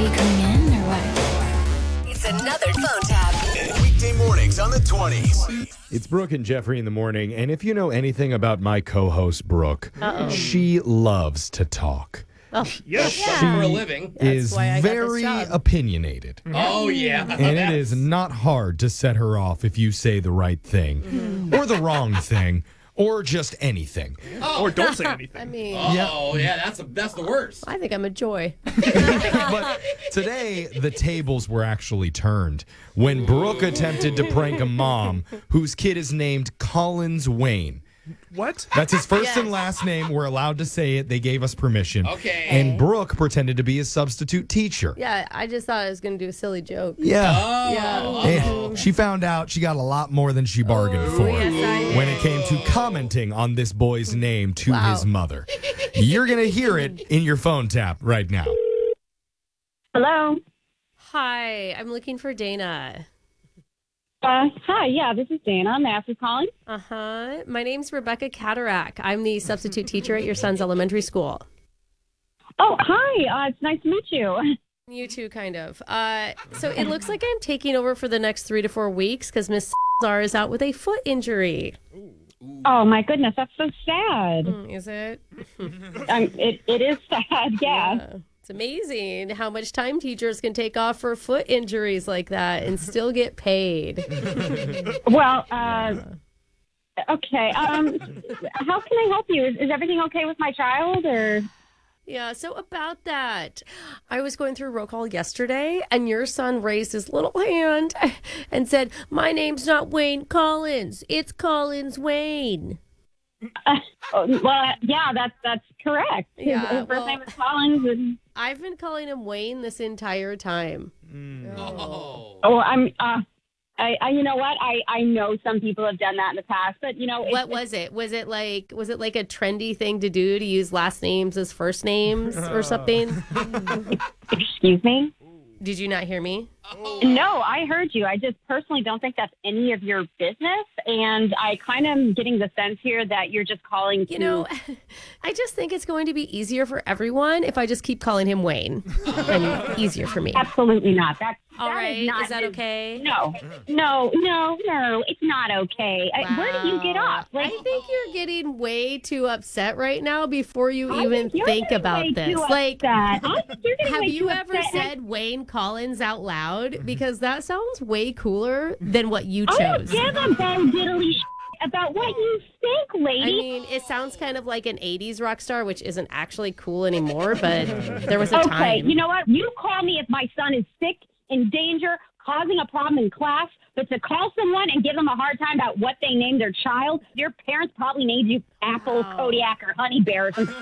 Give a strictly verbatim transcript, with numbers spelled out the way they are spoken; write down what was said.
you coming in or what? It's another phone tap. Weekday mornings on the twenties. It's Brooke and Jeffrey in the morning, and if you know anything about my co-host, Brooke, Uh-oh. she loves to talk. Oh, Yes, Yeah. for a living. That's is why I got this very job. opinionated. Oh, yeah. And it is not hard to set her off if you say the right thing, Mm-hmm. or the wrong thing, or just anything. Or don't say anything. I mean, Oh, yeah, that's a, that's the worst. I think I'm a joy. But today, the tables were actually turned when Brooke attempted to prank a mom whose kid is named Collins Wayne. What? That's his first Yes. and last name. We're allowed to say it. They gave us permission. Okay. And Brooke pretended to be a substitute teacher. Yeah, I just thought I was going to do a silly joke. Yeah. Oh, Yeah. And she found out she got a lot more than she bargained for yes, I did. when it came to commenting on this boy's name to Wow. his mother. You're going to hear it in your phone tap right now. Hello. Hi, I'm looking for Dana. Uh, hi, yeah, this is Dana. May I ask who's calling? Uh-huh. My name's Rebecca Cataract. I'm the substitute teacher at your son's elementary school. Oh, hi. Uh, it's nice to meet you. You too, kind of. Uh, so it looks like I'm taking over for the next three to four weeks because Miss Czar is out with a foot injury. Oh, my goodness, that's so sad. Hmm, Is it? Um, it, it is sad, yeah. Yeah. It's amazing how much time teachers can take off for foot injuries like that and still get paid. Well, uh, okay. Um, how can I help you? Is, is everything okay with my child, or? Yeah, so about that, I was going through roll call yesterday, and your son raised his little hand and said, "My name's not Wayne Collins. It's Collins Wayne." Uh, oh, well, yeah, that's that's correct. His, Yeah, his first well- name is Collins. And, I've been calling him Wayne this entire time. Oh. oh, I'm. Uh, I, I, you know what? I, I know some people have done that in the past, but you know, it's, What was it? Was it like was it like a trendy thing to do to use last names as first names or something? excuse me. Did you not hear me? No, I heard you. I just personally don't think that's any of your business. And I kind of am getting the sense here that you're just calling to... You know, I just think it's going to be easier for everyone if I just keep calling him Wayne. And easier for me. Absolutely not. That's, All that right. Is, not Is that his- okay? No, no, no, no. It's not okay. I- Where do you get Wow. off? Like, I think you're getting way too upset right now before you I even think you're think getting about way this. too Like, upset. I think you're getting have way you too ever upset. said Wayne Collins out loud? Because that sounds way cooler than what you I don't chose. give a bo diddly sh- about what you think, lady. I mean, it sounds kind of like an eighties rock star, which isn't actually cool anymore, but there was a Okay, time. you know what? You call me if my son is sick, in danger, causing a problem in class, but to call someone and give them a hard time about what they named their child, your parents probably named you Apple, Wow. Kodiak, or Honey Bear or some